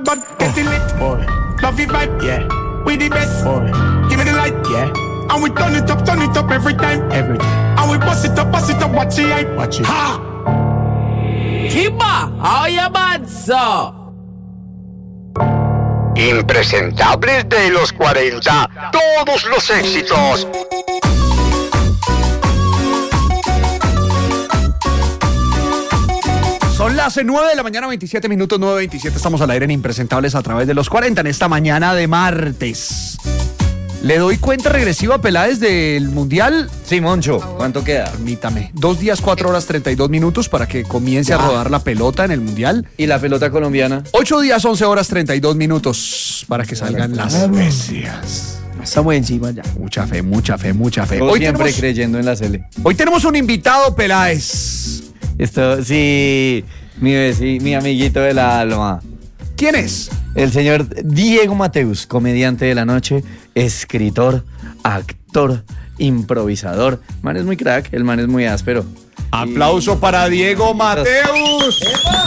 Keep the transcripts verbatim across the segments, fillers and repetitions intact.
bad, getting lit. Boy. Love your vibe, yeah. We the best, boy. Give me the light, yeah. And we turn it up, turn it up every time, every time. And we bust it up, bust it up, watch it, hype. Watch it. Ha! Kimba, how you bad, sir? Impresentables de los cuarenta, todos los éxitos. Son las nueve de la mañana, veintisiete minutos, nueve veintisiete. Estamos al aire en Impresentables a través de los cuarenta en esta mañana de martes. ¿Le doy cuenta regresiva a Peláez del Mundial? Sí, Moncho. ¿Cuánto queda? Permítame. Dos días, cuatro horas, treinta y dos minutos para que comience ya. a rodar la pelota en el Mundial. ¿Y la pelota colombiana? Ocho días, once horas, treinta y dos minutos para que salgan las bestias. Estamos encima ya. Mucha fe, mucha fe, mucha fe. Hoy siempre tenemos, creyendo en la Sele. Hoy tenemos un invitado, Peláez. Esto, sí, mi vecino, mi amiguito de la alma. ¿Quién es? El señor Diego Mateus, comediante de la noche, escritor, actor, improvisador. Man es muy crack, el man es muy áspero. Aplauso y... para Diego Mateus.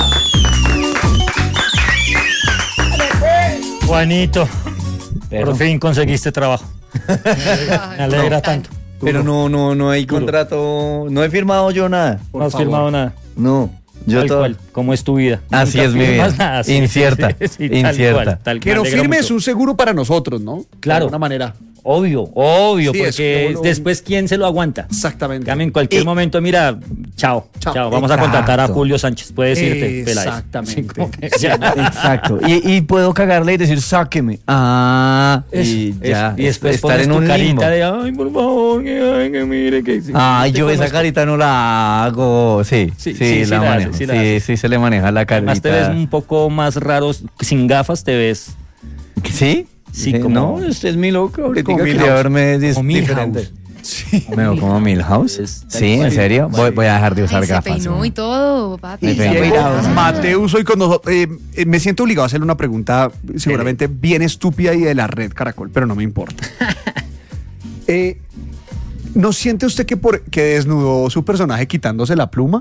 Juanito, pero... por fin conseguiste trabajo. Me alegra tanto. Pero no, no, no hay contrato, no he firmado yo nada. No has firmado nada. No. Yo tal todo... cual, ¿cómo es tu vida? Así es mi vida. Nada, sí, incierta, sí, sí, incierta. Tal cual, tal, que no firme es un seguro para nosotros, ¿no? Claro. De alguna manera. Obvio, obvio, sí, porque lo... después ¿quién se lo aguanta? Exactamente. En cualquier y... momento, mira, chao, chao, chao. Vamos Exacto. a contratar a Julio Sánchez, puedes irte, Peláez. Exactamente. Sí, ya. Exacto. Y, y puedo cagarle y decir, sáqueme. Ah, es, y ya. Es, y después estar en tu un carita limbo. de, ay, por favor, que, ay, que mire, que... Ay, yo esa carita no la hago. Sí, sí, sí, sí la sí manejo. La, sí, la sí, sí, se le maneja la carita. Además te ves un poco más raro, sin gafas te ves... ¿Sí? Sí, sí, como... No, usted es mi loco. Ahorita como quería verme dis- diferente. Sí. ¿Me veo como Milhouse? Es, sí, ¿en serio? Voy, voy a dejar de usar Ay, gafas. Se peinó y todo, papi. Mateus, hoy con nosotros. Eh, eh, me siento obligado a hacerle una pregunta seguramente bien estúpida y de la red Caracol, pero no me importa. eh, ¿No siente usted que, por, que desnudó su personaje quitándose la pluma?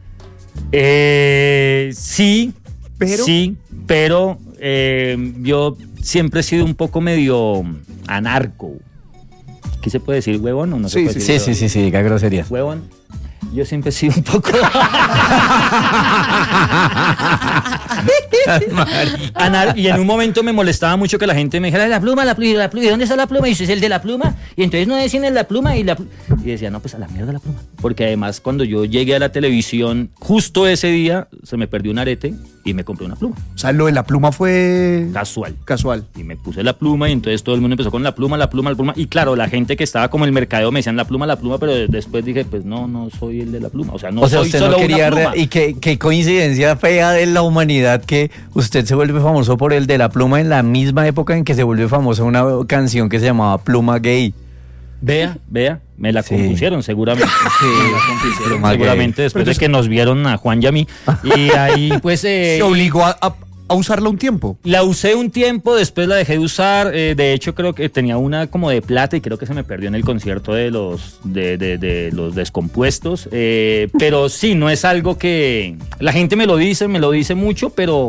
Eh, sí, pero... sí, pero eh, yo siempre he sido un poco medio anarco. ¿Qué se puede decir, huevón? ¿O no sí, se puede sí, decir, sí, sí, sí, sí, qué groserías. Huevón. Yo siempre he sido un poco... Anar- y en un momento me molestaba mucho que la gente me dijera, la pluma, la pluma, la pluma, ¿y dónde está la pluma? Y yo, es el de la pluma. Y entonces no decían la pluma y la pluma. Y decía, no, pues a la mierda la pluma. Porque además cuando yo llegué a la televisión, justo ese día se me perdió un arete y me compré una pluma. O sea, lo de la pluma fue... Casual. Casual. Y me puse la pluma y entonces todo el mundo empezó con la pluma, la pluma, la pluma. Y claro, la gente que estaba como el mercadeo me decían la pluma, la pluma, pero después dije, pues no, no soy el de la pluma. O sea, no o sea, soy usted solo no quería una pluma. Re- y qué, qué coincidencia fea de la humanidad que usted se vuelve famoso por el de la pluma en la misma época en que se volvió famosa una canción que se llamaba Pluma Gay. Vea, vea, me la Sí. compusieron seguramente. Sí, me la compusieron Pluma seguramente Gay. después de que nos vieron a Juan y a mí. Y ahí pues... Eh, Se obligó a, a, a usarla un tiempo. La usé un tiempo, después la dejé de usar. Eh, de hecho, creo que tenía una como de plata y creo que se me perdió en el concierto de los, de, de, de los Descompuestos. Eh, pero sí, no es algo que... La gente me lo dice, me lo dice mucho, pero...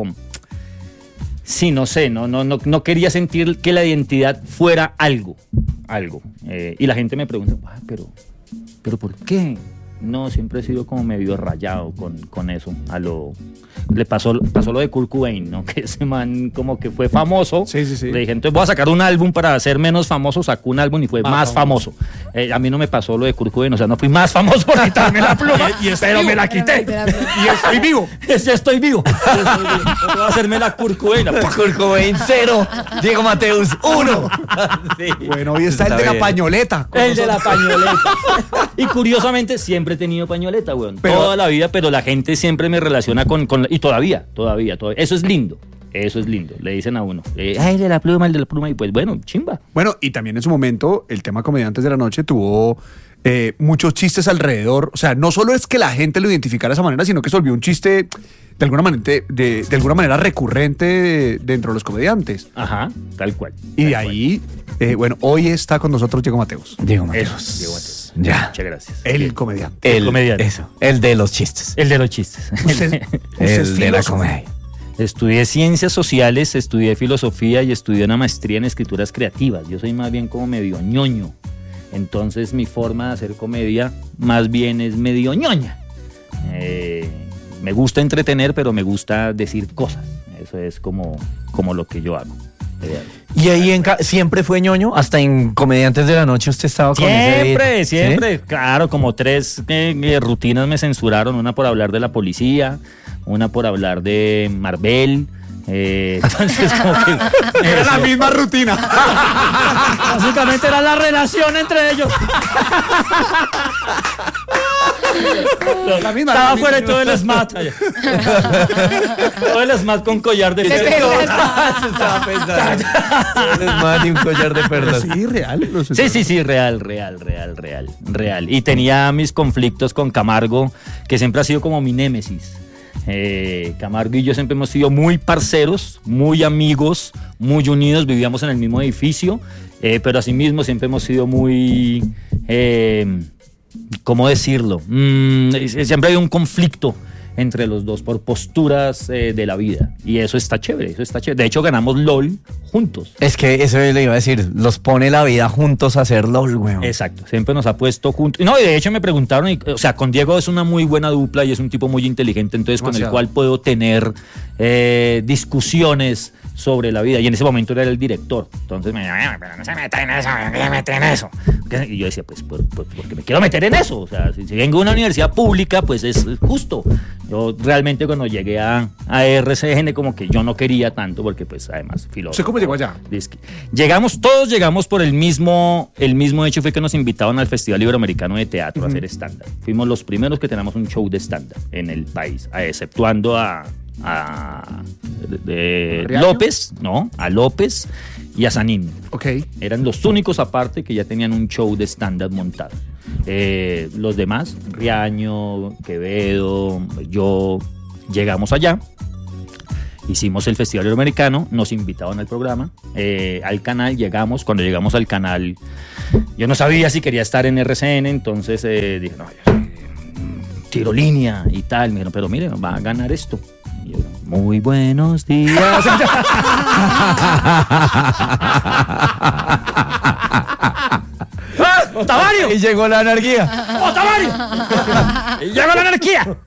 Sí, no sé, no, no, no, no quería sentir que la identidad fuera algo, algo. Eh, y la gente me pregunta, ah, pero, pero ¿por qué? No, siempre he sido como medio rayado con, con eso. A lo, le pasó, pasó lo de Kurt Cobain, ¿no? Que ese man como que fue famoso. Sí, sí, sí. Le dije, entonces voy a sacar un álbum para ser menos famoso. Sacó un álbum y fue más, más famoso. famoso. Eh, a mí no me pasó lo de Kurt Cobain, o sea, no fui más famoso por quitarme la pluma, y, y pero vivo. me la quité. Y estoy vivo. Ya estoy vivo. Ya estoy vivo. No voy a hacerme la Kurt Cobain. Kurt Cobain cero, Diego Mateus uno. Sí. Bueno, hoy está, está el de bien. la pañoleta. El nosotros. de la pañoleta. Y curiosamente siempre he tenido pañoleta, weón. Pero, toda la vida, pero la gente siempre me relaciona con, con y todavía, todavía, todavía. Eso es lindo. Eso es lindo. Le dicen a uno, eh, ay, el de la pluma, el de la pluma. Y pues bueno, chimba. Bueno, y también en su momento, el tema Comediantes de la Noche tuvo eh, muchos chistes alrededor. O sea, no solo es que la gente lo identificara de esa manera, sino que se volvió un chiste de alguna manera, de, de, de alguna manera recurrente de, dentro de los comediantes. Ajá, tal cual. Y tal de ahí, eh, bueno, hoy está con nosotros Diego Mateus. Diego Mateus. Eso, Diego Mateus. Ya. Muchas gracias. El Bien. comediante. El, el comediante. Eso, el de los chistes. El de los chistes. Usted, el usted de la filósofo. comedia. Estudié ciencias sociales, estudié filosofía y estudié una maestría en escrituras creativas. Yo soy más bien como medio ñoño. Entonces mi forma de hacer comedia más bien es medio ñoña. Eh, me gusta entretener, pero me gusta decir cosas. Eso es como, como lo que yo hago. ¿Y ahí en ca- siempre fue ñoño? ¿Hasta en Comediantes de la Noche usted estaba con ese Siempre, beat? siempre. ¿Sí? Claro, como tres eh, eh, rutinas me censuraron. Una por hablar de la policía, una por hablar de Marvel. Eh, entonces, como que. Era la misma rutina. Básicamente era la relación entre ellos. La misma, Estaba la fuera de misma. todo el S M A T. Todo el S M A T con collar de De perlas. perlas. Estaba pensando. Es más de un collar de perlas. Sí, real. lo Sí, sé. sí, sí, real, real, real, real, real. Y tenía mis conflictos con Camargo, que siempre ha sido como mi némesis. Eh, Camargo y yo siempre hemos sido muy parceros, muy amigos, muy unidos, vivíamos en el mismo edificio, eh, pero asimismo siempre hemos sido muy, eh, ¿cómo decirlo? Mm, siempre hay un conflicto entre los dos por posturas eh, de la vida, y eso está chévere, eso está chévere. De hecho ganamos LOL juntos. Es que eso le iba a decir, los pone la vida juntos a hacer LOL, weón. Exacto, siempre nos ha puesto juntos. No, y de hecho me preguntaron, y, o sea, con Diego es una muy buena dupla y es un tipo muy inteligente, entonces con el Demasiado. cual puedo tener eh, discusiones sobre la vida. Y en ese momento era el director. Entonces me decía, pero no se meta en eso, no se mete en eso. Y yo decía, pues, pues, pues, porque me quiero meter en eso. O sea, si, si vengo de una universidad pública, pues es justo. Yo realmente cuando llegué a, a R C N como que yo no quería tanto, porque pues además filósofo. ¿Usted cómo llegó allá? Disque. Llegamos, todos llegamos por el mismo, el mismo hecho, fue que nos invitaban al Festival Iberoamericano de Teatro uh-huh. a hacer stand-up. Fuimos los primeros que teníamos un show de stand-up en el país, a, exceptuando a, a de, de López, no, a López y a Sanín. Ok. Eran los únicos aparte que ya tenían un show de stand-up montado. Eh, los demás, Riaño, Quevedo, yo, llegamos allá. Hicimos el Festival Iberoamericano, nos invitaron al programa, eh, al canal, llegamos, cuando llegamos al canal, yo no sabía si quería estar en R C N, entonces eh, dije, no, yo, eh, tiro línea y tal, me dijeron, pero mire, va a ganar esto. Y yo, muy buenos días. ¡Otavario! Y llegó la anarquía. ¡Otavario! ¡Y llegó la anarquía!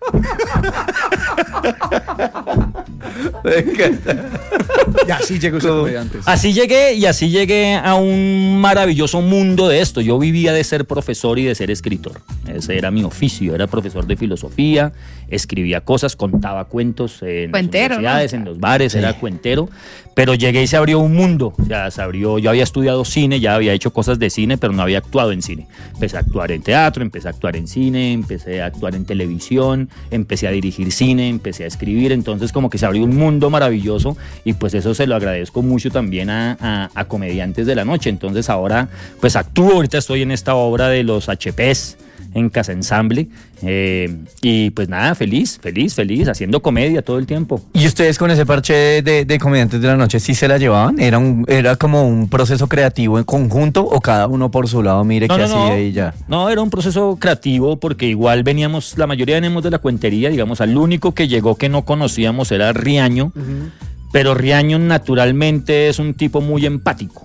Y así llegó ese comediante. Así llegué y así llegué a un maravilloso mundo de esto. Yo vivía de ser profesor y de ser escritor. Ese era mi oficio. Era profesor de filosofía, escribía cosas, contaba cuentos en Cuentero, las universidades, ¿no? en los bares, Sí. era cuentero. Pero llegué y se abrió un mundo. O sea, se abrió. Yo había estudiado cine, ya había hecho cosas de cine, pero no había actuado en cine. Empecé a actuar en teatro, empecé a actuar en cine, empecé a actuar en televisión, empecé a dirigir cine, empecé a escribir. Entonces como que se abrió un mundo maravilloso y pues eso se lo agradezco mucho también a, a, a Comediantes de la Noche. Entonces ahora pues actúo, ahorita estoy en esta obra de los H Pes en Casa Ensamble eh, y pues nada, feliz, feliz, feliz, haciendo comedia todo el tiempo. ¿Y ustedes con ese parche de, de Comediantes de la Noche sí se la llevaban? ¿Era un era como un proceso creativo en conjunto o cada uno por su lado mire qué hacía y ya? No, era un proceso creativo porque igual veníamos, la mayoría veníamos de la cuentería, digamos, al único que llegó que no conocíamos era Riaño, uh-huh. pero Riaño naturalmente es un tipo muy empático.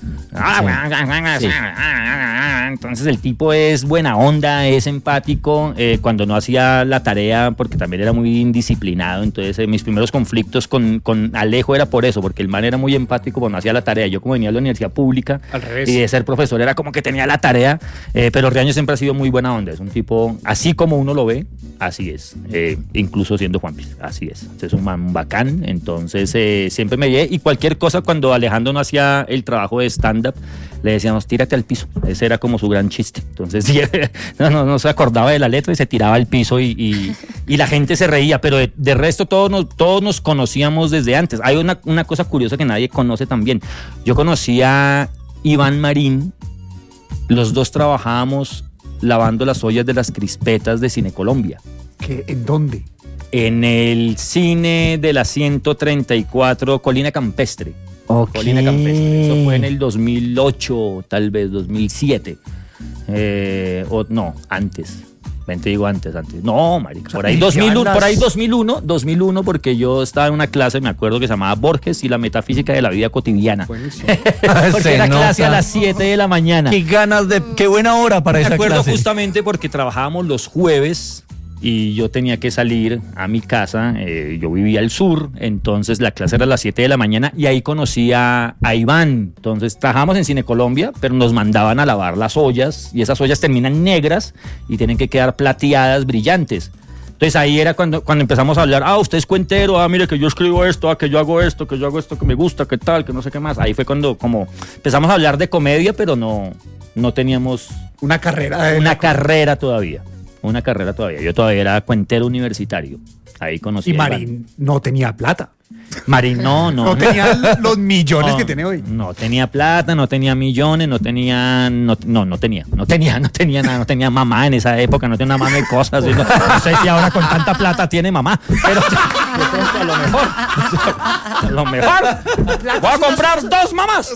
Sí. Entonces el tipo es buena onda, es empático, eh, cuando no hacía la tarea porque también era muy indisciplinado, entonces eh, mis primeros conflictos con, con Alejo era por eso, porque el man era muy empático cuando no hacía la tarea. Yo como venía de la universidad pública Al revés. y de ser profesor era como que tenía la tarea, eh, pero Riaño siempre ha sido muy buena onda, es un tipo así como uno lo ve, así es, eh, incluso siendo Juanpis, así es, es un man bacán, entonces eh, siempre me llegué y cualquier cosa cuando Alejandro no hacía el trabajo de stand-up, le decíamos, tírate al piso. Ese era como su gran chiste. Entonces, sí, no, no, no se acordaba de la letra y se tiraba al piso y, y, y la gente se reía, pero de, de resto todos nos, todos nos conocíamos desde antes. Hay una, una cosa curiosa que nadie conoce también. Yo conocí a Iván Marín, los dos trabajábamos lavando las ollas de las crispetas de Cine Colombia. ¿Qué? ¿En dónde? En el cine de la ciento treinta y cuatro Colina Campestre. Okay. Colina Campestre. Eso fue en el dos mil ocho, tal vez dos mil siete. Eh, o no, antes. Ven, te digo antes, antes. No, marica, por ahí y dos mil uno, las- por ahí dos mil uno, dos mil uno, porque yo estaba en una clase, me acuerdo, que se llamaba Borges y la metafísica de la vida cotidiana. Buenísimo. Porque Se era clase a nota. las siete de la mañana. Qué ganas de, qué buena hora para Me esa acuerdo clase. justamente porque trabajábamos los jueves y yo tenía que salir a mi casa, eh, yo vivía al sur, entonces la clase era a las siete de la mañana y ahí conocí a, a Iván. Entonces trabajamos en Cine Colombia, pero nos mandaban a lavar las ollas y esas ollas terminan negras y tienen que quedar plateadas, brillantes. Entonces ahí era cuando, cuando empezamos a hablar, ah, usted es cuentero, ah, mire que yo escribo esto, ah, que yo hago esto, que yo hago esto, que me gusta, que tal, que no sé qué más. Ahí fue cuando como empezamos a hablar de comedia, pero no, no teníamos Una carrera de una carrera todavía. Una carrera todavía. Yo todavía era cuentero universitario. Ahí conocí Y a Iván. Marín no tenía plata. Marín, no, no. No, tenía los millones No, que tiene hoy. No tenía plata, no tenía millones, no tenía. No, no, no tenía. No tenía, no tenía nada. No tenía mamá en esa época, no tenía una mano de cosas. y No, no sé si ahora con tanta plata tiene mamá. Pero yo creo que a lo mejor. A lo mejor. Voy a comprar dos mamás.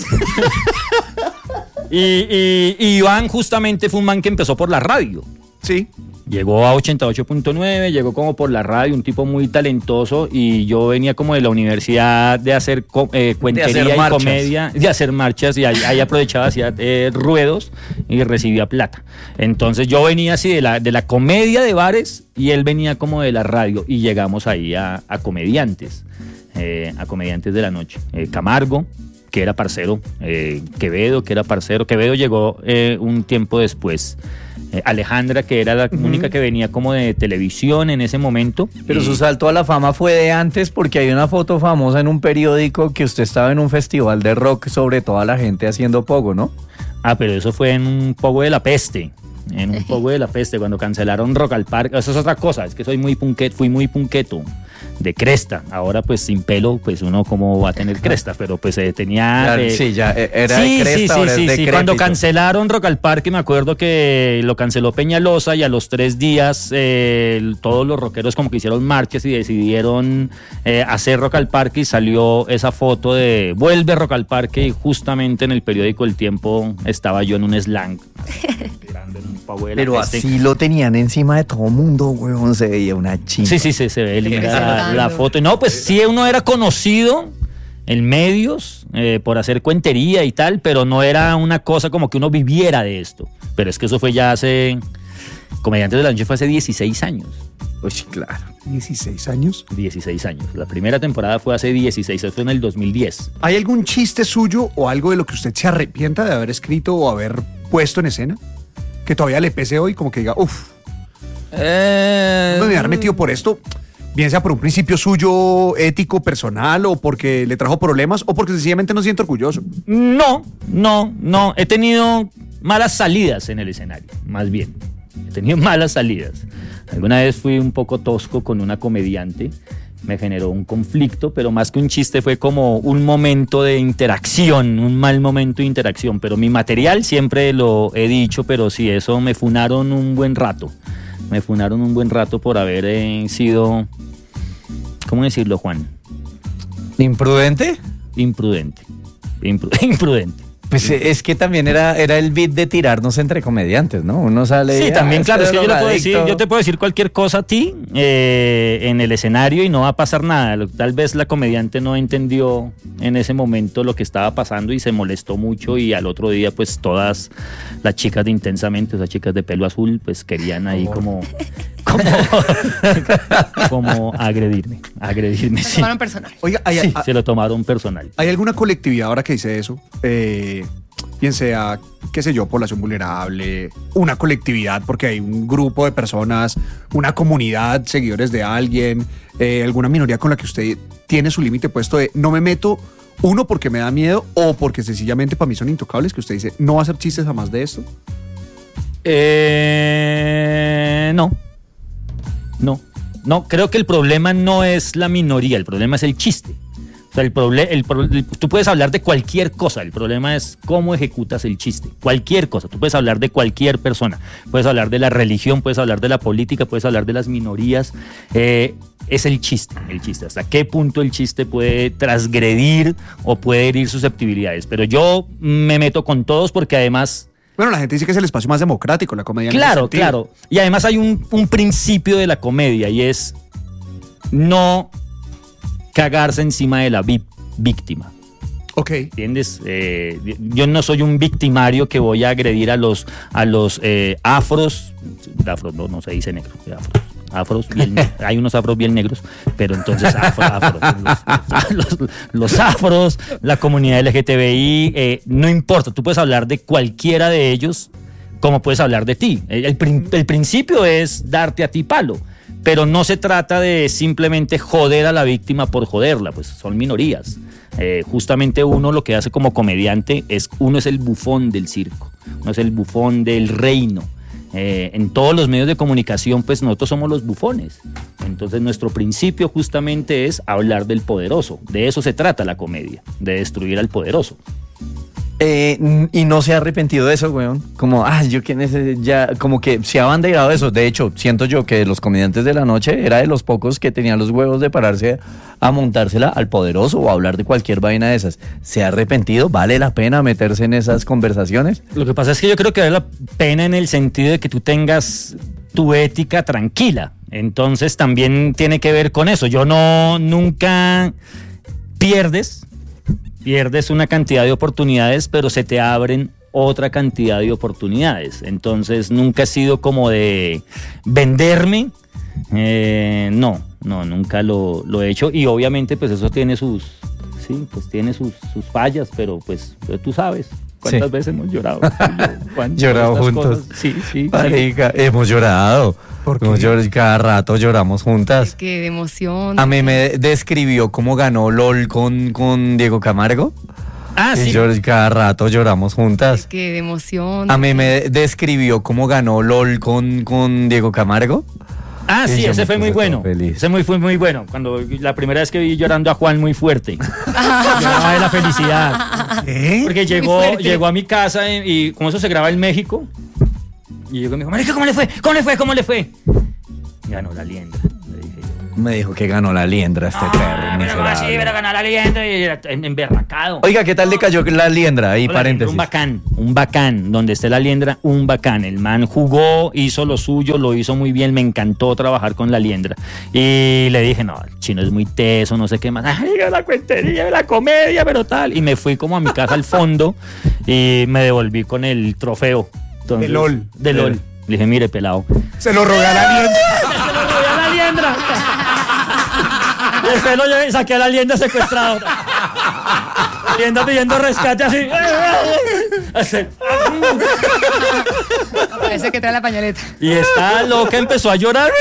Y, y, y Iván justamente fue un man que empezó por la radio. Sí. Llegó a ochenta y ocho punto nueve, llegó como por la radio, un tipo muy talentoso, y yo venía como de la universidad de hacer co- eh, cuentería hacer y marchas. comedia, de hacer marchas, y ahí, ahí aprovechaba, hacía eh, ruedos y recibía plata. Entonces yo venía así de la, de la comedia de bares y él venía como de la radio, y llegamos ahí a, a comediantes, eh, a comediantes de la noche. Eh, Camargo, que era parcero, eh, Quevedo, que era parcero. Quevedo llegó eh, un tiempo después. Eh, Alejandra, que era la Ujú. única que venía como de televisión en ese momento. Pero Y- su salto a la fama fue de antes porque hay una foto famosa en un periódico que usted estaba en un festival de rock sobre toda la gente haciendo pogo, ¿no? Ah, pero eso fue en un poco de la peste. En un poco de la peste, cuando cancelaron Rock al Parque. Eso es otra cosa, es que soy muy punqueto, fui muy punqueto, de cresta. Ahora pues sin pelo, pues uno como va a tener cresta, pero pues eh, tenía... Claro, eh, sí, ya eh, era sí, de cresta, sí, sí, ahora sí, es sí. decrépito. Cuando cancelaron Rock al Parque, me acuerdo que lo canceló Peñalosa y a los tres días eh, el- todos los rockeros como que hicieron marchas y decidieron eh, hacer Rock al Parque, y salió esa foto de vuelve Rock al Parque, y justamente en el periódico El Tiempo estaba yo en un slang. tirando en un pavo de la Pero peste. así lo tenían encima de todo mundo, weón, se veía una chimba. Sí, sí, sí, se ve linda la, Exagerando. la foto. Y no, pues sí, uno era conocido en medios eh, por hacer cuentería y tal, pero no era una cosa como que uno viviera de esto. Pero es que eso fue ya hace... Comediantes de la Noche fue hace dieciséis años. Uy, claro. dieciséis años. dieciséis años. La primera temporada fue hace dieciséis, eso fue en el dos mil diez. ¿Hay algún chiste suyo o algo de lo que usted se arrepienta de haber escrito o haber puesto en escena? Que todavía le pese hoy, como que diga, uff, Eh, no me haber metido por esto, bien sea por un principio suyo ético, personal, o porque le trajo problemas, o porque sencillamente no se siente orgulloso. No, no, no. He tenido malas salidas en el escenario, más bien. He tenido malas salidas. Alguna vez fui un poco tosco con una comediante, me generó un conflicto, pero más que un chiste fue como un momento de interacción, un mal momento de interacción. Pero mi material siempre lo he dicho, pero sí, eso me funaron un buen rato. Me funaron un buen rato por haber eh, sido, ¿cómo decirlo, Juan? ¿Imprudente? Imprudente. Impru- imprudente. Pues eh, es que también era, era el beat de tirarnos entre comediantes, ¿no? Uno sale... Sí, y, también, ah, claro, es este que yo, le puedo decir, drogadicto. yo te puedo decir cualquier cosa a ti eh, en el escenario y no va a pasar nada. Lo- Tal vez la comediante no entendió en ese momento lo que estaba pasando y se molestó mucho, y al otro día pues todas las chicas de Intensamente, esas chicas de pelo azul, pues querían ahí como, como, como agredirme, agredirme, Lo sí. tomaron personal. Oiga, ¿hay, Sí, hay- se lo tomaron personal. hay alguna colectividad ahora que dice eso? Eh, bien sea, qué sé yo, población vulnerable, una colectividad porque hay un grupo de personas, una comunidad, seguidores de alguien, eh, alguna minoría con la que usted tiene su límite puesto de no me meto, uno porque me da miedo o porque sencillamente para mí son intocables, que usted dice no va a hacer chistes jamás de esto. Eh, no. No. No, creo que el problema no es la minoría, el problema es el chiste. O sea, el proble- el pro- el- tú puedes hablar de cualquier cosa, el problema es cómo ejecutas el chiste. Cualquier cosa, tú puedes hablar de cualquier persona, puedes hablar de la religión, puedes hablar de la política, puedes hablar de las minorías. Eh, es el chiste, el chiste. Hasta qué punto el chiste puede transgredir o puede herir susceptibilidades. Pero yo me meto con todos porque además... Bueno, la gente dice que es el espacio más democrático, la comedia. Claro, claro. Y además hay un, un principio de la comedia y es no cagarse encima de la vi- víctima. Ok. ¿Entiendes? Eh, yo no soy un victimario que voy a agredir a los, a los eh, afros. Afros, no, no se dice negro, afros. Afros, bien, hay unos afros bien negros, pero entonces afro, afro, los, los, los afros, la comunidad L G T B I, eh, no importa, tú puedes hablar de cualquiera de ellos como puedes hablar de ti. El, el, el principio es darte a ti palo, pero no se trata de simplemente joder a la víctima por joderla, pues son minorías. Eh, justamente uno lo que hace como comediante es, uno es el bufón del circo, uno es el bufón del reino. Eh, en todos los medios de comunicación, pues nosotros somos los bufones. Entonces nuestro principio justamente es hablar del poderoso. De eso se trata la comedia, de destruir al poderoso. Eh, y no se ha arrepentido de eso, weón. Como, ah, yo quién es, ya, como que se ha abanderado de eso. De hecho, siento yo que los comediantes de la noche era de los pocos que tenían los huevos de pararse a montársela al poderoso o a hablar de cualquier vaina de esas. ¿Se ha arrepentido? ¿Vale la pena meterse en esas conversaciones? Lo que pasa es que yo creo que vale la pena en el sentido de que tú tengas tu ética tranquila. Entonces también tiene que ver con eso. Yo no, nunca pierdes. Pierdes una cantidad de oportunidades, pero se te abren otra cantidad de oportunidades. Entonces nunca he sido como de venderme. Eh, no, no, nunca lo, lo he hecho. Y obviamente pues eso tiene sus, sí, pues tiene sus, sus fallas, pero pues tú sabes cuántas sí. veces hemos llorado. Llorado juntos. Cosas. Sí, sí. Marica, sí. Hemos llorado. ¿Por qué? Hemos llorado, cada rato lloramos juntas. Qué de emoción. A mí me describió cómo ganó LOL con, con Diego Camargo. Ah, y sí. yo, cada rato lloramos juntas. Qué de emoción. A mí me describió cómo ganó LOL con, con Diego Camargo. Ah, sí, ese fue muy bueno. Feliz. Ese muy, fue muy bueno. Cuando la primera vez que vi llorando a Juan muy fuerte. Lloraba de la felicidad. ¿Eh? Porque llegó, llegó a mi casa y, y como eso se graba en México. Y llegó y me dijo, marica, ¿cómo le fue? ¿Cómo le fue? ¿Cómo le fue? Ganó la liendra. Le dije yo. Me dijo que ganó la liendra este Ah, perro pero miserable. sí, pero ganó la liendra y era en- emberracado. Oiga, ¿qué tal le cayó la liendra? Ahí, Hola, paréntesis. Un bacán, un bacán. Donde esté la liendra, un bacán. El man jugó, hizo lo suyo, lo hizo muy bien. Me encantó trabajar con la liendra. Y le dije, no, el chino es muy teso, no sé qué más. Ay, la cuentería, la comedia, pero tal. Y me fui como a mi casa al fondo y me devolví con el trofeo. Entonces, De LOL. De LOL. Le dije, mire, pelado. Se lo robé a la liendra. Se lo robé a la liendra. Después lo llevé y saqué a la liendra secuestrado. Liendra pidiendo rescate así. Así. Parece que trae la pañaleta. Y esta loca empezó a llorar.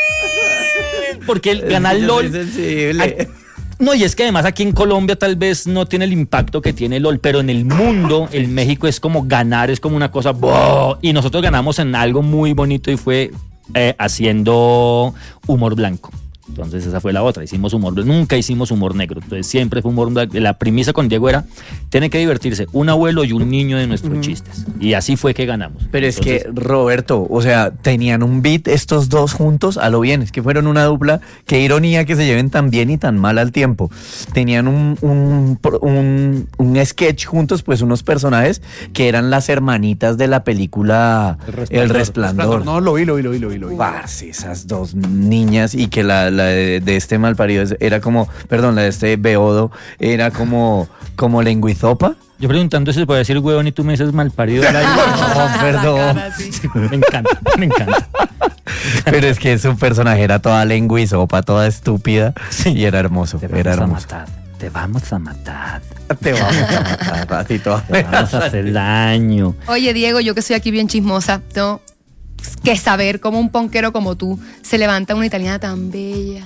Porque el ganar Yo soy LOL. sensible. No, y es que además aquí en Colombia tal vez no tiene el impacto que tiene LOL, pero en el mundo, en México es como ganar, es como una cosa. ¡Boh! Y nosotros ganamos en algo muy bonito y fue eh, haciendo humor blanco. Entonces esa fue la otra, hicimos humor, nunca hicimos humor negro, entonces siempre fue humor blanco. La premisa con Diego era, tiene que divertirse un abuelo y un niño de nuestros uh-huh. chistes, y así fue que ganamos. Pero entonces, es que, Roberto, o sea, tenían un beat estos dos juntos a lo bien, es que fueron una dupla, qué ironía que se lleven tan bien y tan mal al tiempo. Tenían un, un, un, un sketch juntos, pues unos personajes que eran las hermanitas de la película El Resplandor. El Resplandor. No, lo vi, lo vi, lo vi, lo vi. Lo vi. Parce, esas dos niñas y que la, la de, de este malparido era como, perdón, la de este Beodo era como, como lenguizopa. Yo preguntando si se puede decir huevón y tú me dices malparido. No, perdón. Me encanta, me encanta. Pero es que su personaje era toda lenguizopa, toda estúpida Sí. y era hermoso, Te vamos era a hermoso. matar, te vamos a matar. Te vamos a matar, ratito. Te vamos a hacer daño. Oye, Diego, yo que soy aquí bien chismosa, tengo que saber cómo un ponquero como tú se levanta una italiana tan bella.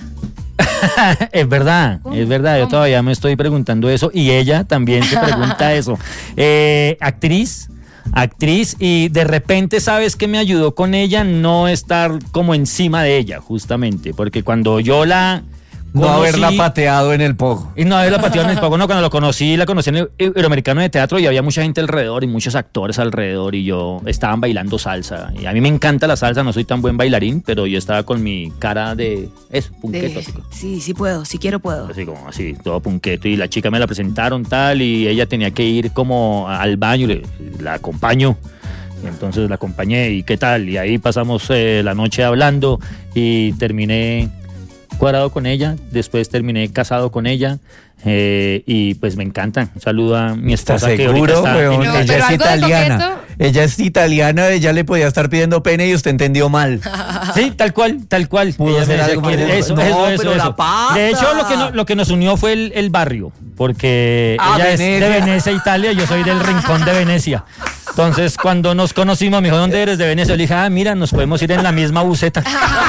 Es verdad, ¿Cómo? es verdad, yo ¿Cómo? todavía me estoy preguntando eso y ella también se pregunta eso. Eh, actriz, actriz y de repente, ¿sabes qué me ayudó con ella? No estar como encima de ella, justamente, porque cuando yo la No conocí- haberla pateado en el pogo. Y no haberla pateado en el pago, no, cuando lo conocí, la conocí en el Iberoamericano de Teatro y había mucha gente alrededor y muchos actores alrededor y yo estaban bailando salsa. Y a mí me encanta la salsa, no soy tan buen bailarín, pero yo estaba con mi cara de eso, punqueto. De- sí, sí puedo, si quiero puedo. Así como así, todo punqueto. Y la chica me la presentaron tal y ella tenía que ir como al baño, le- la acompaño. Entonces la acompañé y qué tal, y ahí pasamos eh, la noche hablando y terminé cuadrado con ella, después terminé casado con ella. Eh, y pues me encanta. Un saludo a mi esposa. ¿Estás que ahorita seguro, está weón? en- No, Ella pero es algo de italiana. coqueto. Ella es italiana, ella le podía estar pidiendo pene y usted entendió mal. Sí, tal cual, tal cual. Pudo Ella hacer me decía algo que- más. eso, No, eso, eso, pero la eso. pasta. De hecho, lo que, no- lo que nos unió fue el, el barrio, porque Ah, ella es de Venecia. Venecia, Italia, yo soy del rincón de Venecia. Entonces, cuando nos conocimos, me dijo, ¿dónde eres? De Venecia. Le dije, ah, mira, nos podemos ir en la misma buseta.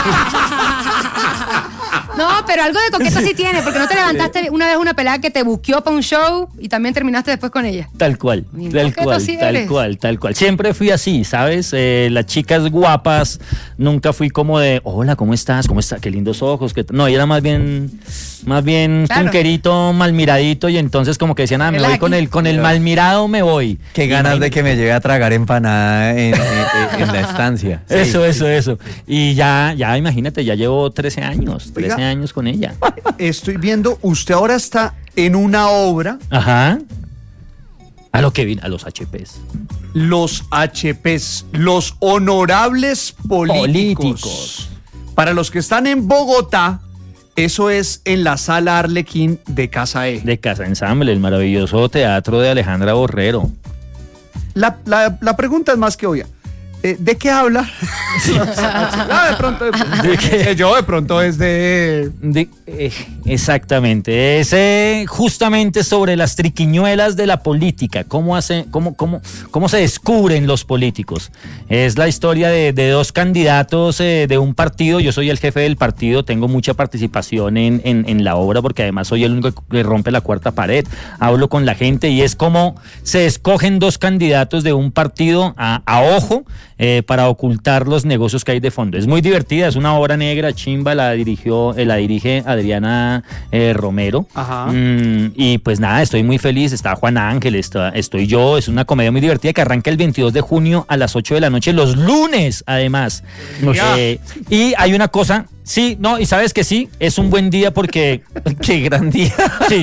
No, pero algo de coqueto sí tiene, porque no te levantaste una vez una pelada que te buqueó para un show y también terminaste después con ella. Tal cual, Bien tal coqueto cual, sí tal eres. cual, tal cual. Siempre fui así, ¿sabes? Eh, las chicas guapas, nunca fui como de, hola, ¿cómo estás? ¿Cómo estás? Qué lindos ojos. qué t-". No, yo era más bien, más bien Claro. punquerito, mal miradito, y entonces como que decían, ah, me Relax. voy con el, con el mal mirado, me voy. Qué ganas de que me llegue a tragar empanada en, en- en- en la estancia. Sí. Eso, eso, eso. Y ya, ya, imagínate, ya llevo trece años, trece Oiga. años con ella. Estoy viendo, usted ahora está en una obra, Ajá. A lo que vine, a los H Ps. Los H Ps, los honorables políticos. Políticos. Para los que están en Bogotá, eso es en la Sala Arlequín de Casa E. De Casa Ensamble, el maravilloso teatro de Alejandra Borrero. La, la- la pregunta es más que obvia. Eh, ¿De qué habla? Ah, de pronto, de pronto. Eh, Yo de pronto es de... De- eh, exactamente, es eh, justamente sobre las triquiñuelas de la política, cómo, hace, cómo, cómo, cómo se descubren los políticos. Es la historia de, de dos candidatos eh, de un partido, yo soy el jefe del partido, tengo mucha participación en, en, en la obra porque además soy el único que rompe la cuarta pared, hablo con la gente y es como se escogen dos candidatos de un partido a, a ojo eh, para ocultar los negocios que hay de fondo. Es muy divertida, es una obra negra, chimba, la dirigió, eh, la dirige Adriana eh, Romero. Ajá. Mm, y pues nada, estoy muy feliz, está Juan Ángel, está, estoy yo, es una comedia muy divertida que arranca el veintidós de junio a las ocho de la noche, los lunes además. Eh, y hay una cosa, sí, no, y sabes que sí, es un buen día porque... Qué gran día. Sí.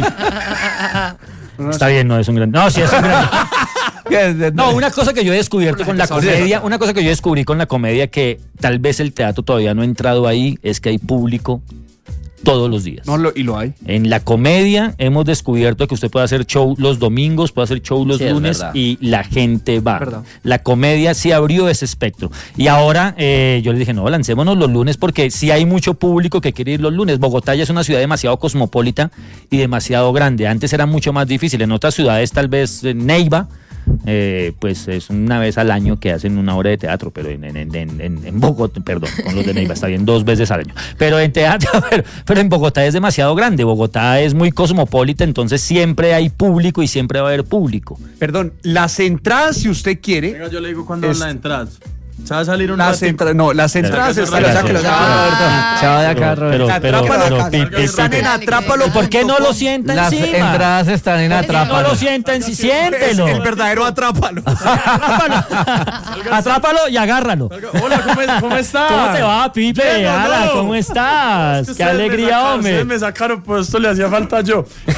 Está bien, no es un gran... No, sí es un gran día. No, una cosa que yo he descubierto con la comedia, una cosa que yo descubrí con la comedia que tal vez el teatro todavía no ha entrado ahí, es que hay público todos los días. No, lo- y lo hay. En la comedia hemos descubierto que usted puede hacer show los domingos, puede hacer show los Sí, es lunes verdad. y la gente va. Verdad. La comedia sí abrió ese espectro. Y ahora eh, yo le dije, no, lancémonos los lunes porque sí hay mucho público que quiere ir los lunes. Bogotá ya es una ciudad demasiado cosmopolita y demasiado grande. Antes era mucho más difícil. En otras ciudades, tal vez en Neiva, eh, pues es una vez al año que hacen una obra de teatro, pero en, en, en, en, en Bogotá, perdón, con los de Neiva está bien, dos veces al año. Pero en teatro, pero, pero en Bogotá es demasiado grande. Bogotá es muy cosmopolita, entonces siempre hay público y siempre va a haber público. Perdón, las entradas, si usted quiere... Venga, yo le digo cuando Es- van las entradas. Se va a salir un Las ratico. entradas, no, las entradas Gracias, están... gracias. Sáquelo, sáquelo, Ah. Chao de acá, Pero, pero, Roberto. pero, Atrápalo pero, acá, pi- pi- están pi- en atrápalo. ¿Por qué no lo sienta Las encima? entradas están en ¿Por qué no Atrápalo. lo sienta encima? Es Siéntelo. el verdadero atrápalo. Atrápalo. Atrápalo y agárralo. Hola, ¿cómo, es- cómo está? ¿Cómo te va, Pipe? Bien, ¿o Ala, no? ¿cómo estás? Es que Qué ustedes me alegría, sacaron, hombre. Ustedes me sacaron, pues esto le hacía falta yo. Sí,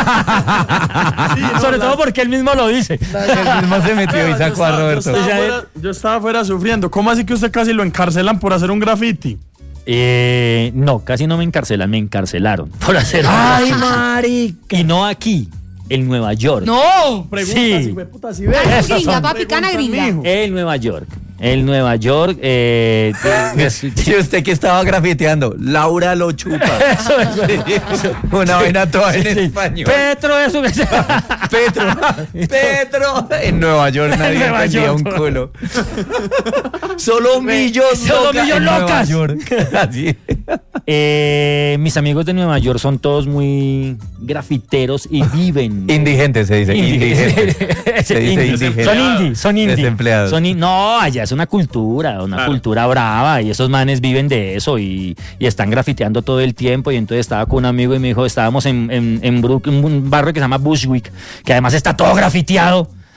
no, Sobre la- todo porque él mismo lo dice. El mismo se metió y Yo sacó a estaba- yo Roberto. estaba fuera- Yo estaba afuera sufriendo. ¿Cómo así que usted casi lo encarcelan por hacer un graffiti? Eh, no, casi no me encarcelan, me encarcelaron por hacer. Ay, marica. Y no aquí, en Nueva York. ¡No! Pregunta, Sí. si fue puta, si ve. Cana Esas gringa, son papi, cana preguntas, gringa. mijo. En Nueva York. En Nueva York. Eh, Y usted que estaba grafiteando, Laura lo chupa. eso, eso. Una vaina toda en Sí. español. Petro, eso que Petro, Petro. En Nueva York nadie Nueva entendía York. un culo. Solo millos Solo locas millos en Nueva locas. York. Así. Eh, mis amigos de Nueva York son todos muy grafiteros y viven. Indigentes se dice. Indigentes. Se dice Indie. indigentes. Son indie, son indie. Desempleados. Son in- no, allá es una cultura, una Claro. cultura brava y esos manes viven de eso y, y están grafiteando todo el tiempo y entonces estaba con un amigo y me dijo, estábamos en, en, en Brook- en un barrio que se llama Bushwick, que además está todo grafiteado.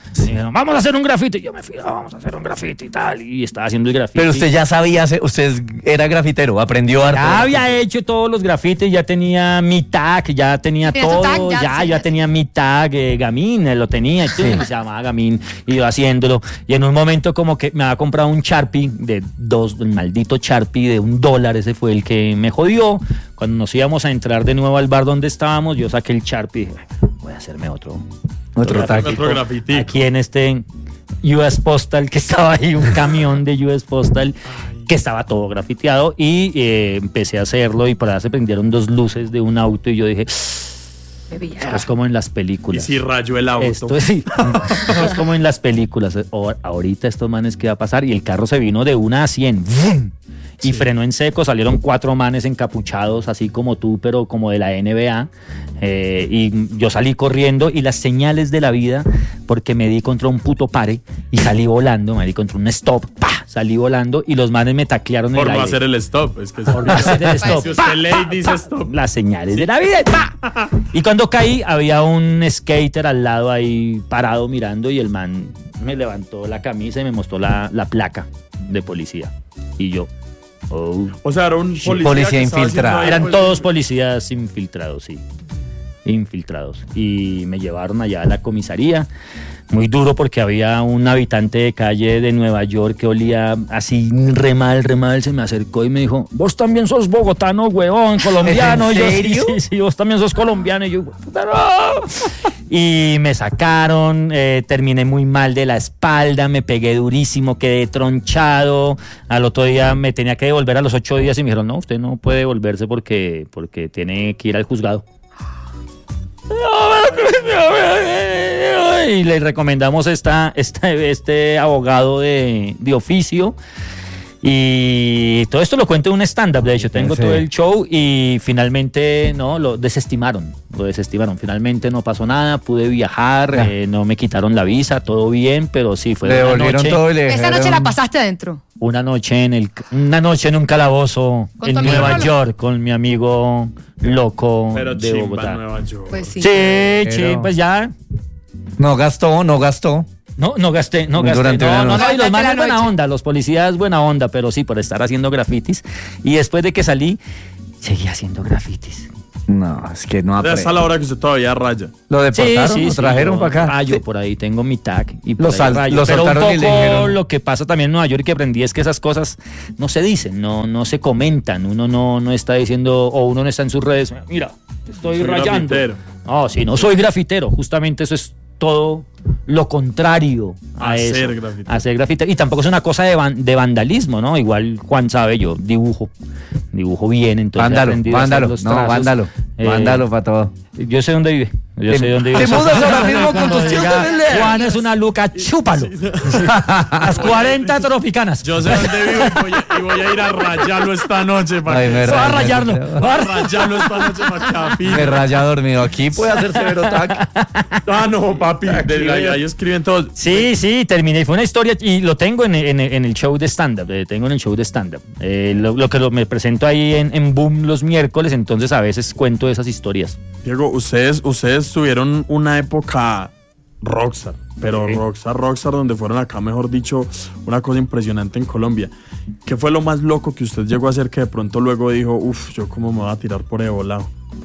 Y dijeron, vamos a hacer un grafiti. Y yo me fui, "Ah, vamos a hacer un grafiti y tal. Y estaba haciendo el grafiti. Pero usted ya sabía, hacer- usted era grafitero, aprendió arte. Ya había hecho todos los grafitis, ya tenía mi tag, ya tenía Tenía su todo, tag, ya, ya, sí, ya ya. tenía mi tag, eh, Gamín, eh, lo tenía, y se llamaba Gamín, y yo haciéndolo. Y en un momento como que me había comprado un Sharpie de dos, el maldito Sharpie de un dólar, ese fue el que me jodió. Cuando nos íbamos a entrar de nuevo al bar donde estábamos, yo saqué el Sharpie y dije, voy a hacerme otro. Otro tag. Otro grafiti. Aquí en este U S Postal, que estaba ahí, un camión de U S Postal, que estaba todo grafiteado, y eh, empecé a hacerlo, y por allá se prendieron dos luces de un auto, y yo dije, esto es como en las Y películas. si rayó el auto. Esto es, sí, esto es como en las películas. O- ahorita estos manes, ¿qué va a pasar? Y el carro se vino de una a cien. ¡Vum! Y frenó en seco, salieron cuatro manes encapuchados, así como tú, pero como de la N B A. Eh, y yo salí corriendo, y las señales de la vida, porque me di contra un puto pare y salí volando, me di contra un stop, ¡pah! Salí volando, y los manes me taclearon en Por el no aire. hacer el stop. Es que Por no hacer el stop. Si usted lee y dice stop. Las señales de la vida. ¡Pa! Y cuando caí, había un skater al lado ahí parado mirando, y el man me levantó la camisa y me mostró la, la placa de policía. Y yo, oh. O sea, era un Sí, policía, policía que estaba infiltrado. haciendo ahí, Eran pues, todos policías infiltrados, sí. Infiltrados. Y me llevaron allá a la comisaría. Muy duro, porque había un habitante de calle de Nueva York que olía así re mal, re mal. Se me acercó y me dijo, vos también sos bogotano, huevón, colombiano. ¿En Y yo, serio? sí, sí, sí, vos también sos colombiano. Y yo, puta, no. Y me sacaron, eh, terminé muy mal de la espalda, me pegué durísimo, quedé tronchado. Al otro día me tenía que devolver a los ocho días, y me dijeron, no, usted no puede devolverse porque, porque tiene que ir al juzgado. Y le recomendamos esta, esta, este abogado de, de oficio. Y todo esto lo cuento en un stand-up. De hecho, tengo Sí. todo el show, y finalmente no lo desestimaron. Lo desestimaron. Finalmente no pasó nada. Pude viajar, Ya. eh, no me quitaron la visa, todo bien, pero sí fue Le una devolvieron noche, todo y le Esa dejaron... noche la pasaste adentro. una noche en el, una noche en un calabozo ¿Con en tu amigo Nueva Rolo? York con mi amigo loco Pero de chimba Bogotá. Nueva York. Pues sí. Sí, sí, pues ya. No gastó, no gastó. No, no gasté, no gasté. Durante No, una no, no, noche. y los Gastaste manes la buena noche. onda, los policías buena onda, pero sí, por estar haciendo grafitis. Y después de que salí, seguí haciendo grafitis. No, es que no Ya aprende. está la hora que usted todavía raya. Lo deportaron, lo trajeron yo para acá. rayo, Sí. por ahí tengo mi tag. Y por Lo ahí sal- rayo. lo Pero un soltaron y le poco dijeron- lo que pasa también en Nueva York, que aprendí, es que esas cosas no se dicen, no, no se comentan. Uno no, no está diciendo, o uno no está en sus redes, mira, estoy Soy rayando. grafitero. No, sí, no soy grafitero. Justamente eso es todo lo contrario a Hacer eso. grafitero. Hacer grafitero. Y tampoco es una cosa de, van- de vandalismo, ¿no? Igual Juan sabe, yo dibujo. Dibujo bien, entonces he Vándalo, aprendido a hacer vándalo, los no, trazos. vándalo, Eh, vándalo para todo. Yo sé dónde vive. Yo sé dónde vive. te mudas ahora mismo con Cuando tus tíos diga, de Belén. Juan es una luca, chúpalo. Las cuarenta tropicanas. Yo sé dónde vivo y voy, a, y voy a ir a rayarlo esta noche para Ay, que... me Va a raya. rayarlo. Va A a rayarlo esta noche para que afine. Me raya dormido. Aquí puede hacer severo tag. Ah, no, papi. De- ahí, ahí escriben todos. Sí, sí, terminé. Fue una historia, y lo tengo en, en- en el show de stand-up. eh, tengo en el show de stand-up. Eh, lo, lo que lo- me presento ahí en, en Boom los miércoles, entonces a veces cuento esas historias. Diego, ustedes, ustedes tuvieron una época rockstar, pero Sí. rockstar, rockstar, donde fueron acá, mejor dicho, una cosa impresionante en Colombia. ¿Qué fue lo más loco que usted llegó a hacer que de pronto luego dijo, uff, yo cómo me voy a tirar por ese volado?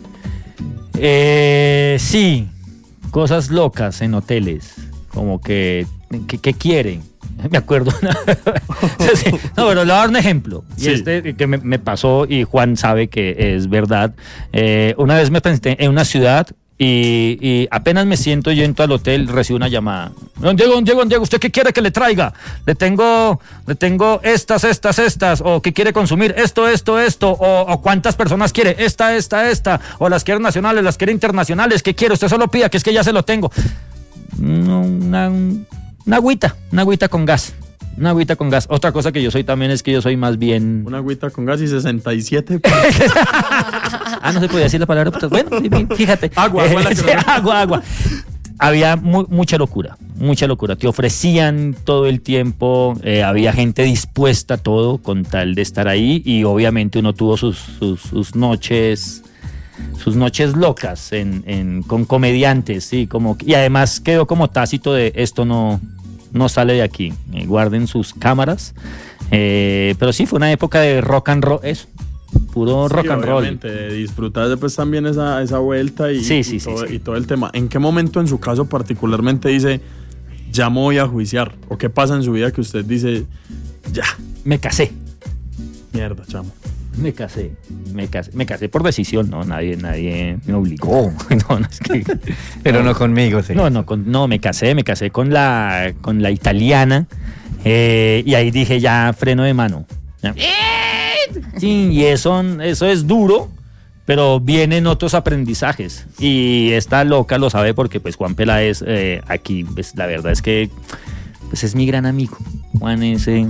Eh, sí, cosas locas en hoteles, como que, que, que quieren. Me acuerdo. Sí, no, pero le voy a dar un ejemplo. Y Sí. este que me, me pasó, y Juan sabe que es verdad. Eh, una vez me presenté en una ciudad, y, y apenas me siento y entro al hotel, recibo una llamada. Don Diego, don Diego, don Diego, ¿usted qué quiere que le traiga? Le tengo, le tengo estas, estas, estas, o qué quiere consumir, esto, esto, esto, o, o cuántas personas quiere, esta, esta, esta, o las quiere nacionales, las quiere internacionales, ¿qué quiere? Usted solo pida, que es que ya se lo tengo. No, Una, una agüita, una agüita con gas. Una agüita con gas. Otra cosa que yo soy también es que yo soy más bien... Una agüita con gas y sesenta y siete. Ah, no se podía decir la palabra putas. Bueno, sí, sí, fíjate. Agua, agua, la que Sí, no- agua, agua. Había mu- mucha locura, mucha locura. Te ofrecían todo el tiempo, eh, había gente dispuesta a todo con tal de estar ahí, y obviamente uno tuvo sus, sus, sus noches sus noches locas en, en, con comediantes, sí, como, y además quedó como tácito de esto no, no sale de aquí, eh, guarden sus cámaras, eh, pero sí, fue una época de rock and roll, eso, puro Sí, rock and roll. obviamente, disfrutar después también esa, esa vuelta y, Sí, y sí, sí, todo, sí. y todo el tema. ¿En qué momento en su caso particularmente dice, ya me voy a juiciar? ¿O qué pasa en su vida que usted dice, ya, Me casé. mierda, chamo? Me casé, me casé, me casé por decisión, no, nadie, nadie me obligó. No, no, es que, Pero no conmigo, sí. no, no, con- no, me casé, me casé con la, con la italiana, eh, y ahí dije ya freno de mano. Ya. Sí, y eso, eso es duro, pero vienen otros aprendizajes. Y esta loca lo sabe porque pues Juan Peláez eh, aquí, pues, la verdad es que pues, es mi gran amigo. Juan es... eh,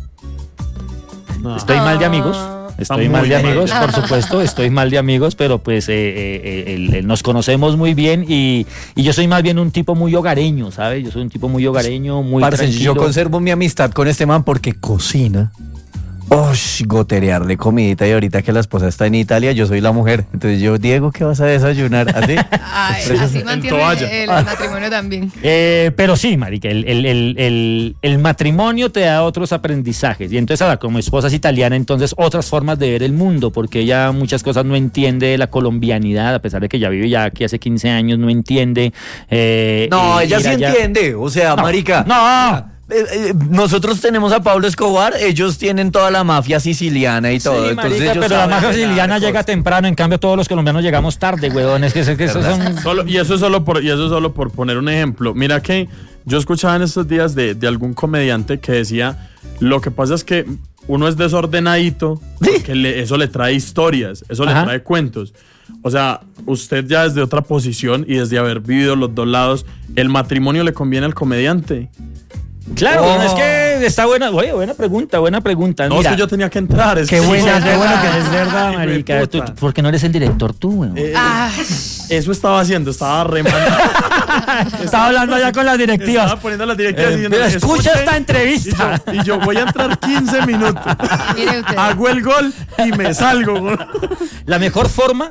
No. Estoy mal de amigos. Estoy Está mal muy de mal. amigos, por supuesto, estoy mal de amigos, pero pues eh, eh, eh, el- el- nos conocemos muy bien y, y yo soy más bien un tipo muy hogareño, ¿sabes? Yo soy un tipo muy hogareño, muy Parce, tranquilo. yo conservo mi amistad con este man porque cocina. Osh, goterearle comidita y ahorita que la esposa está en Italia, yo soy la mujer. Entonces yo, Diego, ¿qué vas a desayunar? ¿Así? Ay, así mantiene toalla. el, el matrimonio también. Eh, pero sí, marica, el, el, el, el, el matrimonio te da otros aprendizajes. Y entonces, ahora, como esposa es italiana, entonces otras formas de ver el mundo, porque ella muchas cosas no entiende de la colombianidad, a pesar de que ya vive ya aquí hace quince años, no entiende. eh, No, eh, ella ir sí allá- entiende. O sea, No, marica. no. Eh, eh, nosotros tenemos a Pablo Escobar, ellos tienen toda la mafia siciliana y todo. Sí, entonces marica, ellos pero la saben mafia de siciliana narcos. llega temprano, en cambio todos los colombianos llegamos tarde, huevón. Es que, es que esos son... Solo, y eso es solo por, y eso es solo por poner un ejemplo. Mira que yo escuchaba en estos días de, de algún comediante que decía, lo que pasa es que uno es desordenadito, porque le- eso le trae historias, eso Ajá. le trae cuentos. O sea, usted ya desde otra posición y desde haber vivido los dos lados, ¿el matrimonio le conviene al comediante? Claro, Oh. es que está buena, oye, buena pregunta, buena pregunta. No, Mira, es que yo tenía que entrar. Es qué que- buena, Sí, qué bueno que sí, es verdad, sí, marica. puta. Tú- tú- ¿Por qué no eres el director tú, weón? Eh, Ah, Eso estaba haciendo, estaba remando. Estaba hablando allá con las directivas. Estaba poniendo las directivas Eh, diciendo, pero escucha "Escuchen", esta entrevista. Y yo, y yo voy a entrar quince minutos. mire usted. Hago el gol y me salgo. La mejor forma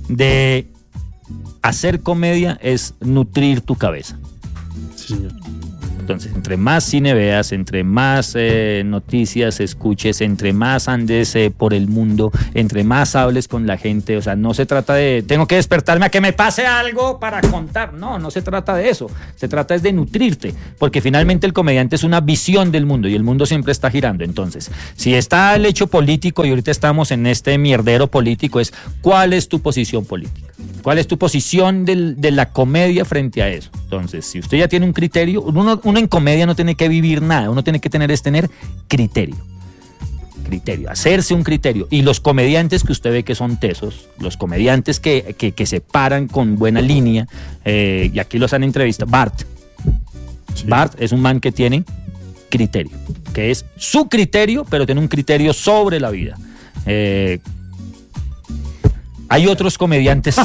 de hacer comedia es nutrir tu cabeza. Sí, señor. Entonces, entre más cine veas, entre más eh, noticias escuches, entre más andes eh, por el mundo, entre más hables con la gente, o sea, no se trata de, tengo que despertarme a que me pase algo para contar, no, no se trata de eso, se trata es de nutrirte, porque finalmente el comediante es una visión del mundo y el mundo siempre está girando. Entonces, si está el hecho político y ahorita estamos en este mierdero político, es ¿cuál es tu posición política? ¿Cuál es tu posición del- de la comedia frente a eso? Entonces, si usted ya tiene un criterio, uno, uno en comedia no tiene que vivir nada, uno tiene que tener es tener criterio. Criterio, hacerse un criterio. Y los comediantes que usted ve que son tesos, los comediantes que, que, que se paran con buena línea, eh, y aquí los han entrevistado, Bart. Bart es un man que tiene criterio, que es su criterio, pero tiene un criterio sobre la vida. Eh, hay otros comediantes,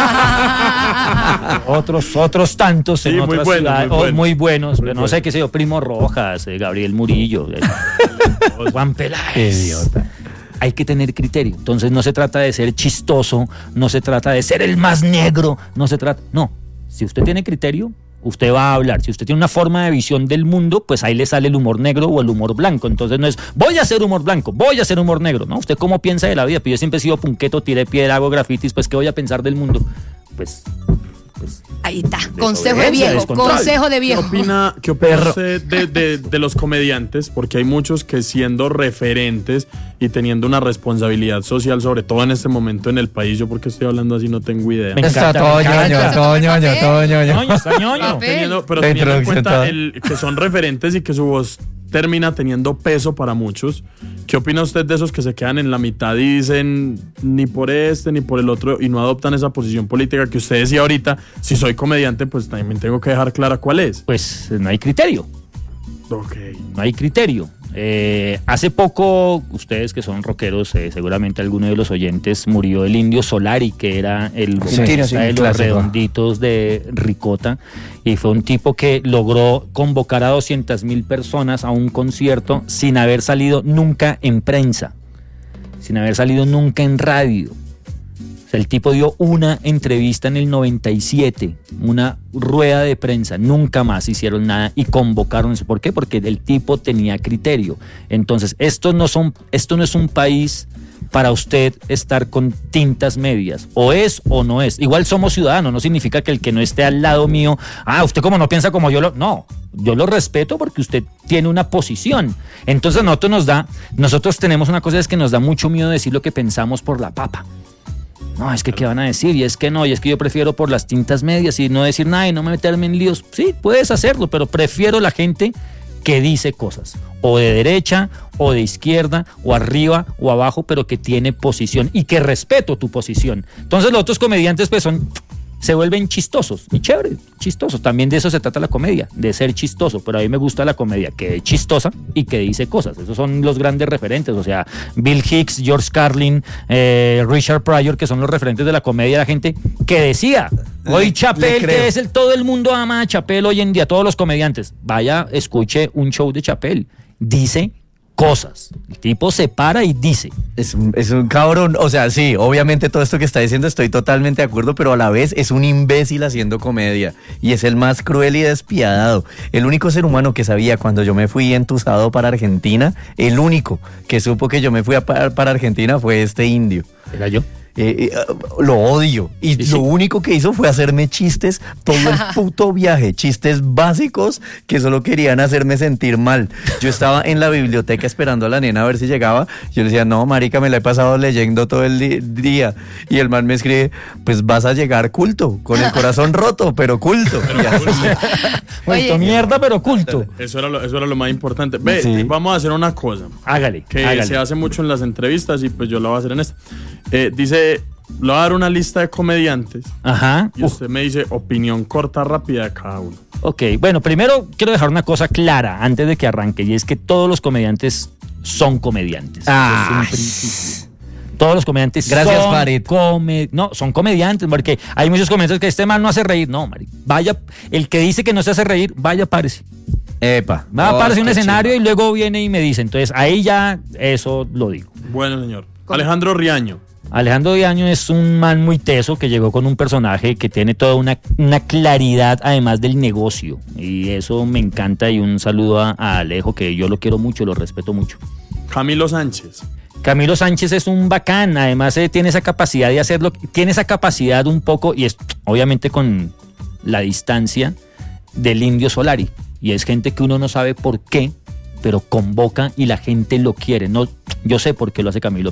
otros, otros tantos en Sí, muy otras buenos, ciudades, muy oh, buenos. muy buenos, Muy no buenos. sé qué sé yo, Primo Rojas, eh, Gabriel Murillo, eh, Juan Peláez. Idiota. Hay que tener criterio. Entonces no se trata de ser chistoso, no se trata de ser el más negro, no se trata, no. Si usted tiene criterio, usted va a hablar. Si usted tiene una forma de visión del mundo, pues ahí le sale el humor negro o el humor blanco. Entonces no es, voy a hacer humor blanco, voy a hacer humor negro. No, usted cómo piensa de la vida. Pues yo siempre he sido punqueto, tiré piedra, hago grafitis, pues ¿qué voy a pensar del mundo? Pues, pues Ahí está. Consejo de Desobediencia, viejo. descontrol. Consejo de ¿Qué viejo. opina, qué opina usted de, de- de los comediantes? Porque hay muchos que siendo referentes y teniendo una responsabilidad social, sobre todo en este momento en el país, yo porque estoy hablando así no tengo idea. Me Está encanta, todo me encanta. ñoño, todo ñoño, todo ñoño. ñoño, está ñoño. Papel. Teniendo- pero La teniendo en introducción cuenta toda. el- que son referentes y que su voz termina teniendo peso para muchos. ¿Qué opina usted de esos que se quedan en la mitad y dicen ni por este ni por el otro y no adoptan esa posición política que usted decía ahorita? Si soy comediante, pues también tengo que dejar clara cuál es. Pues no hay criterio. Ok. No hay criterio. Eh, hace poco, ustedes que son rockeros, eh, seguramente alguno de los oyentes murió el Indio Solari, que era el vocalista sí, de los clásico. Redonditos de Ricota, y fue un tipo que logró convocar a doscientas mil personas a un concierto sin haber salido nunca en prensa, sin haber salido nunca en radio, O sea, el tipo dio una entrevista en el noventa y siete, una rueda de prensa, nunca más hicieron nada y convocaron eso. ¿Por qué? Porque el tipo tenía criterio. Entonces, esto no son, esto no es un país para usted estar con tintas medias. O es o no es. Igual somos ciudadanos, no significa que el que no esté al lado mío, ah, usted como no piensa como yo lo... No, yo lo respeto porque usted tiene una posición. Entonces, nosotros nos da, nosotros tenemos una cosa, es que nos da mucho miedo decir lo que pensamos por la papa. No, es que ¿qué van a decir? Y es que no, y es que yo prefiero por las tintas medias y no decir nada y no meterme en líos. Sí, puedes hacerlo, pero prefiero la gente que dice cosas, o de derecha, o de izquierda, o arriba, o abajo, pero que tiene posición y que respeto tu posición. Entonces los otros comediantes pues son... se vuelven chistosos, y chévere, chistosos. También de eso se trata la comedia, de ser chistoso, pero a mí me gusta la comedia que es chistosa y que dice cosas. Esos son los grandes referentes, o sea, Bill Hicks, George Carlin, eh, Richard Pryor, que son los referentes de la comedia, la gente que decía, hoy Chappelle, que es el, todo el mundo ama a Chappelle hoy en día, todos los comediantes, vaya, escuche un show de Chappelle, dice cosas. El tipo se para y dice. Es un, es un cabrón, o sea, sí, obviamente todo esto que está diciendo estoy totalmente de acuerdo, pero a la vez es un imbécil haciendo comedia y es el más cruel y despiadado. El único ser humano que sabía cuando yo me fui entusado para Argentina, el único que supo que yo me fui a para, para Argentina fue este indio. ¿Era yo? Eh, eh, lo odio y ¿Sí, sí? lo único que hizo fue hacerme chistes todo el puto viaje, chistes básicos que solo querían hacerme sentir mal. Yo estaba en la biblioteca esperando a la nena a ver si llegaba, yo le decía, no marica, me la he pasado leyendo todo el di- día y el man me escribe, pues vas a llegar culto, con el corazón roto, pero culto. Pero, Vuelto Oye. mierda, pero culto. eso, era lo, eso era lo más importante. Ve, Sí. vamos a hacer una cosa Hágale, que hágale. se hace mucho en las entrevistas y pues yo lo voy a hacer en esta. Eh, dice, le voy a dar una lista de comediantes Ajá. y usted me dice opinión corta, rápida de cada uno. Ok, bueno, primero quiero dejar una cosa clara antes de que arranque, y es que todos los comediantes son comediantes. Ah. Es un principio. Todos los comediantes Gracias, son Farid. come- no, son comediantes, porque hay muchos comediantes que este man no hace reír. No, marica, vaya, el que dice que no se hace reír, vaya, párese. Epa. Va a Oh, pararse en un qué escenario chimba. y luego viene y me dice. Entonces, ahí ya eso lo digo. Bueno, señor. Alejandro Riaño. Alejandro Diaño es un man muy teso que llegó con un personaje que tiene toda una, una claridad además del negocio. Y eso me encanta, y un saludo a, a Alejo, que yo lo quiero mucho, lo respeto mucho. Camilo Sánchez. Camilo Sánchez es un bacán, además eh, tiene esa capacidad de hacerlo, tiene esa capacidad un poco, y es obviamente con la distancia del Indio Solari. Y es gente que uno no sabe por qué, pero convoca y la gente lo quiere. No, yo sé por qué lo hace Camilo,